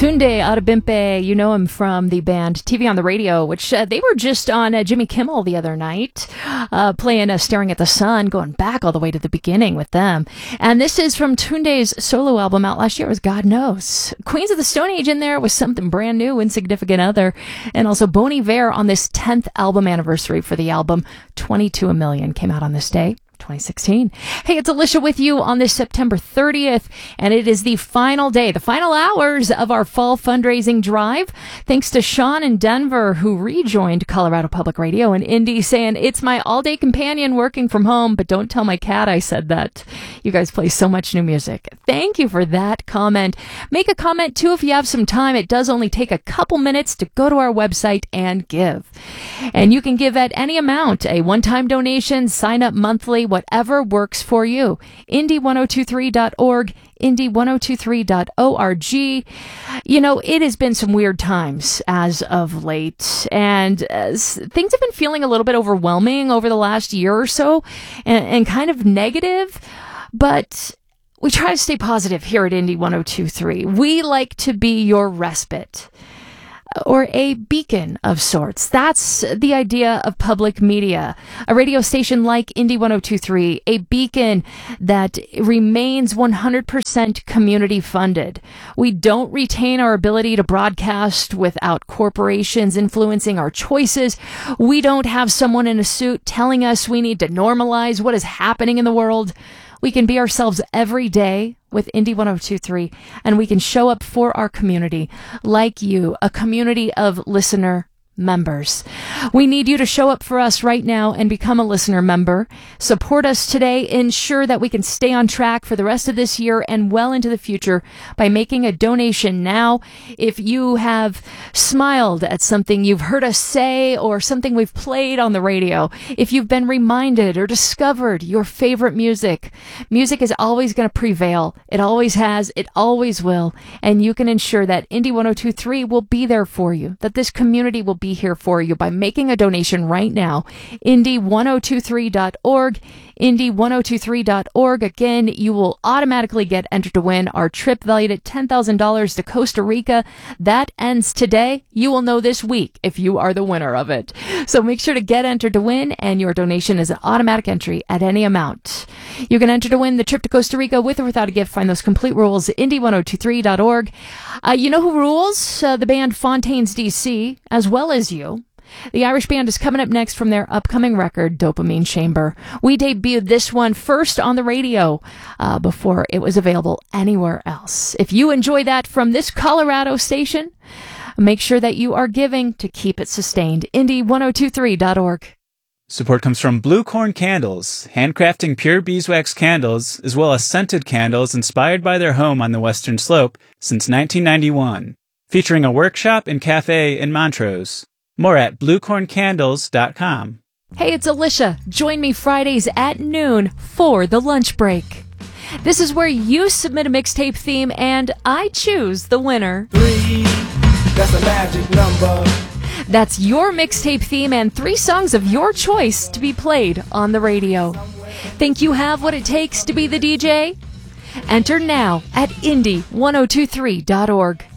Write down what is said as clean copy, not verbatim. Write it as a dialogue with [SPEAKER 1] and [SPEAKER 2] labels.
[SPEAKER 1] Tunde Adebimpe, you know him from the band TV on the Radio, which they were just on Jimmy Kimmel the other night, playing Staring at the Sun, going back all the way to the beginning with them. And this is from Tunde's solo album out last year, was God Knows. Queens of the Stone Age in there was something brand new, Insignificant Other, and also Bon Iver on this 10th album anniversary for the album 22 A Million came out on this day. 2016. Hey, it's Alicia with you on this September 30th, and it is the final day, the final hours of our fall fundraising drive. Thanks to Sean in Denver, who rejoined Colorado Public Radio, and Indy saying, it's my all-day companion working from home, but don't tell my cat I said that. You guys play so much new music. Thank you for that comment. Make a comment, too, if you have some time. It does only take a couple minutes to go to our website and give. And you can give at any amount, a one-time donation, sign up monthly, whatever works for you. Indy1023.org, Indy1023.org. You know, it has been some weird times as of late, and things have been feeling a little bit overwhelming over the last year or so, and kind of negative, but we try to stay positive here at Indy 1023. We like to be your respite, or a beacon of sorts. That's the idea of public media. A radio station like Indy 1023, a beacon that remains 100% community funded. We don't retain our ability to broadcast without corporations influencing our choices. We don't have someone in a suit telling us we need to normalize what is happening in the world. We can be ourselves every day with Indy 1023, and we can show up for our community like you, a community of listener members. We need you to show up for us right now and become a listener member. Support us today. Ensure that we can stay on track for the rest of this year and well into the future by making a donation now. If you have smiled at something you've heard us say or something we've played on the radio, if you've been reminded or discovered your favorite music is always going to prevail. It always has. It always will. And you can ensure that Indy 1023 will be there for you, that this community will be here for you by making a donation right now. Indy1023.org, Indy1023.org. Again, you will automatically get entered to win our trip valued at $10,000 to Costa Rica. That ends today. You will know this week if you are the winner of it. So make sure to get entered to win, and your donation is an automatic entry at any amount. You can enter to win the trip to Costa Rica with or without a gift. Find those complete rules at Indy1023.org. You know who rules? The band Fontaines DC, as well as you. The Irish band is coming up next from their upcoming record, Dopamine Chamber. We debuted this one first on the radio before it was available anywhere else. If you enjoy that from this Colorado station, make sure that you are giving to keep it sustained. Indy1023.org.
[SPEAKER 2] Support comes from Blue Corn Candles, handcrafting pure beeswax candles, as well as scented candles inspired by their home on the Western Slope since 1991. Featuring a workshop and cafe in Montrose. More at bluecorncandles.com.
[SPEAKER 1] Hey, it's Alicia. Join me Fridays at noon for the lunch break. This is where you submit a mixtape theme and I choose the winner.
[SPEAKER 3] 3, that's a magic number.
[SPEAKER 1] That's your mixtape theme and 3 songs of your choice to be played on the radio. Think you have what it takes to be the DJ? Enter now at Indy1023.org.